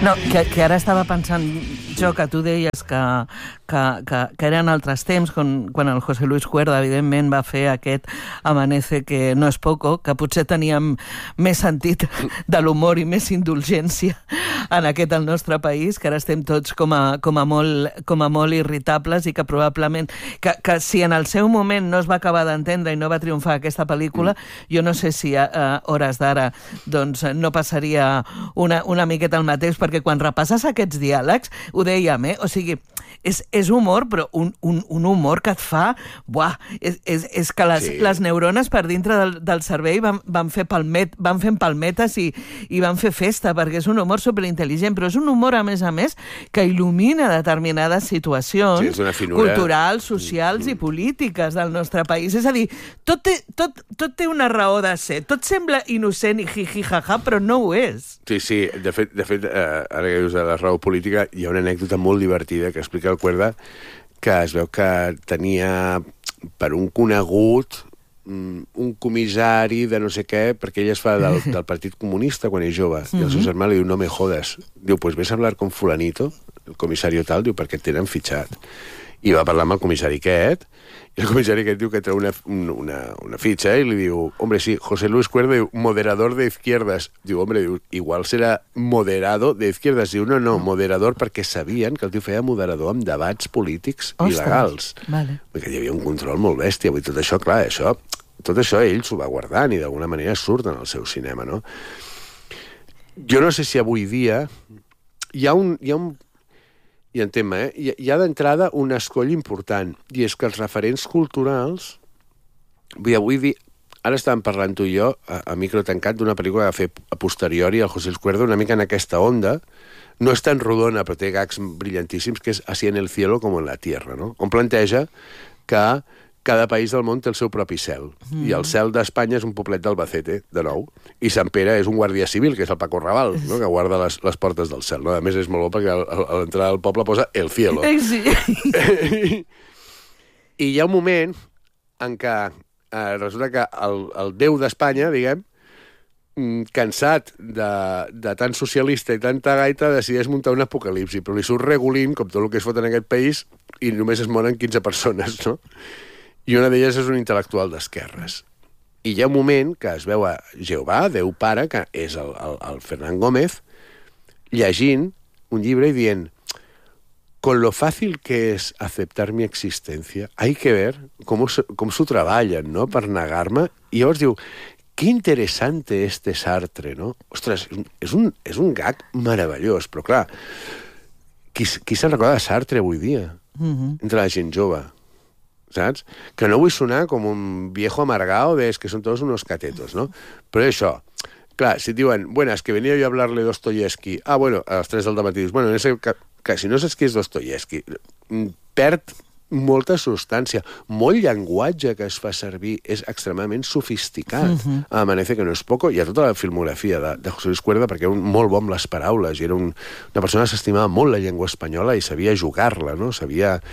No, que ara estava pensant jo que tu deies que eren altres temps, quan el José Luis Cuerda, evidentment, va fer aquest Amanece, que no és poco, que potser teníem més sentit de l'humor i més indulgència en aquest el nostre país, que ara estem tots com a molt irritables i que probablement, que si en el seu moment no es va acabar d'entendre i no va triomfar aquesta pel·lícula, jo no sé si a hores d'ara doncs no passaria una miqueta el mateix, perquè quan repasses aquests diàlegs, ho dèiem, o sigui, és humor, però un humor que et fa... Buah, és que les neurones per dintre del cervell van fent palmetes i van fer festa, perquè és un humor superintel·ligent, però és un humor, a més, que il·lumina determinades situacions culturals, socials i polítiques del nostre país. És a dir, tot té una raó de ser. Tot sembla innocent i jiji-jaja, però no ho és. Sí. De fet, ara que dius de la raó política, hi ha una anècdota molt divertida que explica el Cuerda, que es veu que tenia per un conegut un comissari de no sé què, perquè ell es fa del Partit Comunista quan és jove, i el seu germà li diu, no me jodas. Diu, pues ves a hablar con fulanito, el comissario tal, diu, perquè et tenen fitxat. I va parlar amb el comissari aquest, i el comissari aquest diu que treu una fitxa, i li diu, hombre, sí, José Luis Cuerda, diu, moderador de izquierdas. Diu, hombre, diu, igual serà moderado de izquierdas. Diu, no, moderador, perquè sabien que el tio feia moderador amb debats polítics il·legals. Vale. Perquè hi havia un control molt bèstia. I tot això, clar, tot això ell s'ho va guardant i d'alguna manera surt en el seu cinema, no? Jo no sé si avui dia hi ha un i en tema, hi ha d'entrada un escoll important, i és que els referents culturals, avui dir, ara estàvem parlant tu i jo, a micro tancat, d'una pel·lícula que va fer a posteriori el José Luis Cuerda, una mica en aquesta onda, no és tan rodona, però té gags brillantíssims, que és Así en el cielo como en la tierra, no? On planteja que cada país del món té el seu propi cel. I el cel d'Espanya és un poblet d'Albacete, de nou, i Sant Pere és un guàrdia civil, que és el Paco Raval, no? Que guarda les portes del cel. No? A més, és molt bo perquè a l'entrada del poble posa el cielo. Sí. I hi ha un moment en què resulta que el déu d'Espanya, diguem, cansat de tant socialista i tanta gaita, decideix muntar un apocalipsi, però li surt regulint, com tot el que es fot en aquest país, i només es moren 15 persones, no? I una d'elles és un intel·lectual d'esquerres. I hi ha un moment que es veu a Jehovà, Déu Pare, que és el Fernán Gómez, llegint un llibre i dient, con lo fácil que es aceptar mi existencia, hay que ver com s'ho treballen, no?, per negar-me. I llavors diu, qué interesante este Sartre, no? Ostres, és un gag meravellós, però clar, qui se'n recorda de Sartre avui dia? Entre la gent jove, saps? Que no vull sonar com un viejo amargado de que son todos unos catetos, no? Però això, clar, si et diuen, buenas, que venía yo a hablarle de Dostoyevsky, bueno, a les 3 del dematí, dius, bueno, que si no saps qui és Dostoyevsky, perd molta substància, molt llenguatge que es fa servir, és extremadament sofisticat. Amanece, que no és poco, hi ha tota la filmografia de José Luis Cuerda, perquè era molt bo amb les paraules, i era una persona que s'estimava molt la llengua espanyola i sabia jugar-la, no? Sabia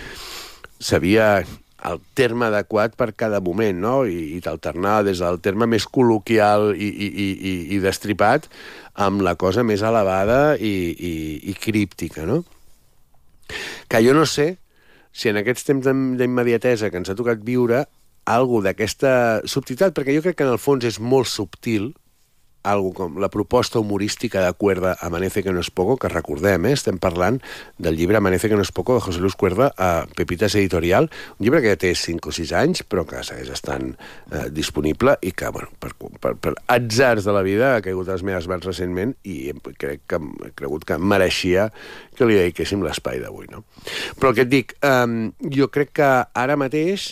el terme adequat per cada moment, no? I t'alternava des del terme més col·loquial i destripat amb la cosa més elevada i críptica, no? Que jo no sé si en aquests temps d'immediatesa que ens ha tocat viure algo d'aquesta subtilitat, perquè jo crec que en el fons és molt subtil, algo com la proposta humorística de Cuerda, Amanece, que no és poco, que recordem, estem parlant del llibre Amanece, que no és poco, de José Luis Cuerda, a Pepitas Editorial, un llibre que ja té 5 o 6 anys, però que segueix estant disponible i que, bueno, per atzars de la vida ha caigut a les meves mans recentment i he cregut que mereixia que li dediquéssim l'espai d'avui, no? Però el que et dic, jo crec que ara mateix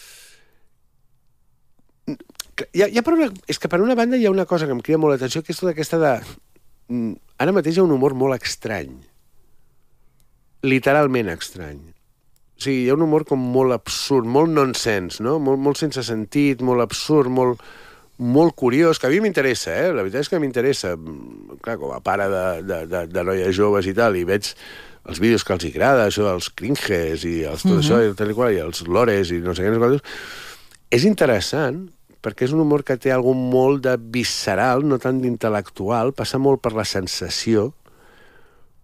és que per una banda hi ha una cosa que em crida molt l'atenció, que és tota aquesta de... Ara mateix hi ha un humor molt estrany. Literalment estrany. O sigui, hi ha un humor com molt absurd, molt nonsense, no? Molt sense sentit, molt absurd, molt curiós, que a mi m'interessa, La veritat és que m'interessa. Clar, com a pare de noies joves i tal, i veig els vídeos que els agrada, això dels cringes i tot això, i els lores i no sé què, és interessant, perquè és un humor que té algun molt de visceral, no tant d'intel·lectual, passa molt per la sensació,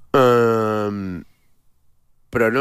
però no